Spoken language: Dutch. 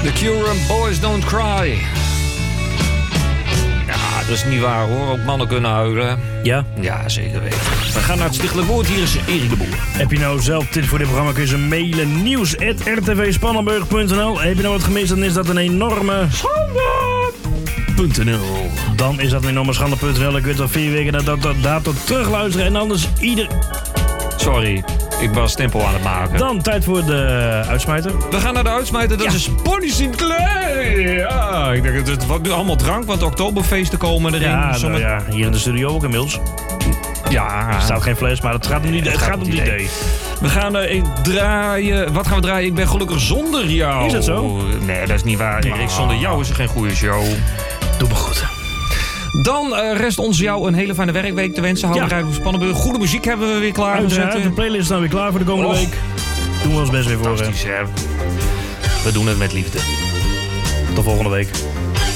The Cure and Boys Don't Cry. Ja, dat is niet waar hoor. Ook mannen kunnen huilen. Ja? Ja, zeker weten. We gaan naar het stichtelijk woord. Hier is Erik de Boer. Heb je nou zelf tips voor dit programma, kun je ze mailen. nieuws@rtvspannenburg.nl. Heb je nou wat gemist, dan is dat een enorme... schande.nl. Dan is dat een enorme schande.nl. Ik weet al 4 weken naar dat datum terugluisteren. En anders Sorry, ik was stempel aan het maken. Dan tijd voor de uitsmijter. We gaan naar de uitsmijter. Dat is Bonnie Sinclair. Ja, ik denk dat het wordt nu allemaal drank, want de Oktoberfeesten komen erin. Ja, nou ja, hier in de studio ook inmiddels. Ja. Er staat geen fles, maar het gaat om die, het gaat om die idee. We gaan draaien. Wat gaan we draaien? Ik ben gelukkig zonder jou. Is dat zo? Nee, dat is niet waar. Erik, zonder jou is er geen goede show. Doe me goed. Dan rest ons jou een hele fijne werkweek te wensen. Hou rijden op Spannenburg. Goede muziek hebben we weer klaar gezet. De playlist is dan weer klaar voor de komende week. Doen we ons best weer voor. We doen het met liefde. Tot volgende week.